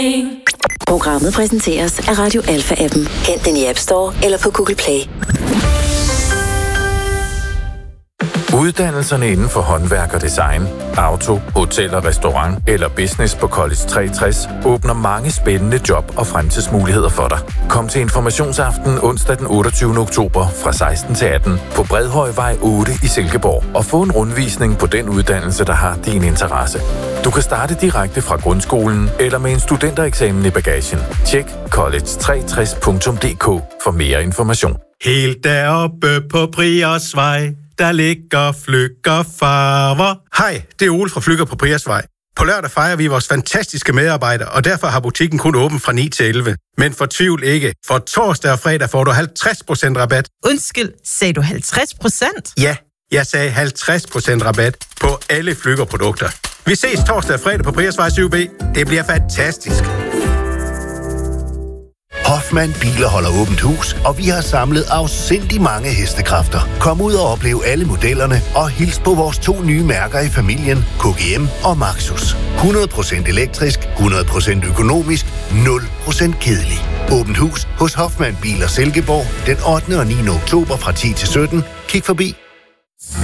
Programmet præsenteres af Radio Alpha-appen. Hent den i App Store eller på Google Play. Uddannelserne inden for håndværk og design, auto, hotel og restaurant eller business på College 63 åbner mange spændende job- og fremtidsmuligheder for dig. Kom til informationsaften onsdag den 28. oktober fra 16 til 18 på Bredhøjvej 8 i Silkeborg og få en rundvisning på den uddannelse, der har din interesse. Du kan starte direkte fra grundskolen eller med en studentereksamen i bagagen. Tjek college63.dk for mere information. Helt deroppe på Priersvej, der ligger Flügger farver. Hej, det er Ole fra Flügger på Priersvej. På lørdag fejrer vi vores fantastiske medarbejdere, og derfor har butikken kun åben fra 9 til 11. Men fortvivl ikke, for torsdag og fredag får du 50% rabat. Undskyld, sagde du 50%? Ja, jeg sagde 50% rabat på alle Flügger-produkter. Vi ses torsdag og fredag på Priersvej 7B. Det bliver fantastisk. Hoffmann Biler holder åbent hus, og vi har samlet afsindig mange hestekræfter. Kom ud og oplev alle modellerne, og hils på vores 2 nye mærker i familien, KGM og Maxus. 100% elektrisk, 100% økonomisk, 0% kedelig. Åbent hus hos Hoffmann Biler Silkeborg den 8. og 9. oktober fra 10 til 17. Kig forbi.